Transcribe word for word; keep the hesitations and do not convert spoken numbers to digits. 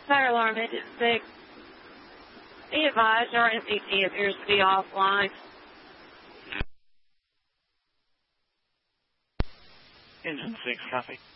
fire alarm, engine six. Be advised, our M P T appears to be offline. Engine six, copy.